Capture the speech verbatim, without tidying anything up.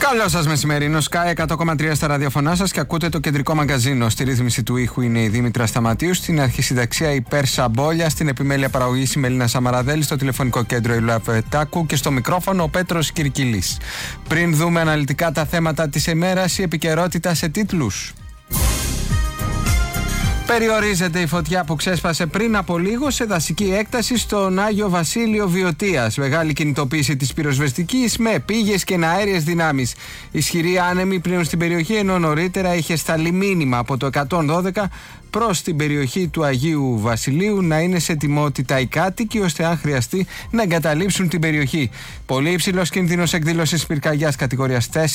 Καλό σας μεσημερινό, Sky εκατό κόμμα τρία στα ραδιοφωνά σας και ακούτε το κεντρικό μαγκαζίνο. Στη ρύθμιση του ήχου είναι η Δήμητρα Σταματίου, στην αρχισυνταξία η Πέρσα Μπόλια, στην επιμέλεια παραγωγής η Μελίνα Σαμαραδέλη, στο τηλεφωνικό κέντρο η Λουά Πετάκου και στο μικρόφωνο ο Πέτρος Κυρκυλής. Πριν δούμε αναλυτικά τα θέματα της ημέρας, η επικαιρότητα σε τίτλους. Περιορίζεται η φωτιά που ξέσπασε πριν από λίγο σε δασική έκταση στον Άγιο Βασίλειο Βιωτίας. Μεγάλη κινητοποίηση της πυροσβεστικής με πήγες και αέριες δυνάμεις. Ισχυροί άνεμοι πλέον στην περιοχή, ενώ νωρίτερα είχε σταλεί μήνυμα από το εκατόν δώδεκα προς την περιοχή του Αγίου Βασιλείου να είναι σε ετοιμότητα οι κάτοικοι, ώστε αν χρειαστεί να εγκαταλείψουν την περιοχή. Πολύ υψηλός κίνδυνος εκδήλωσης πυρκαγιάς κατηγορίας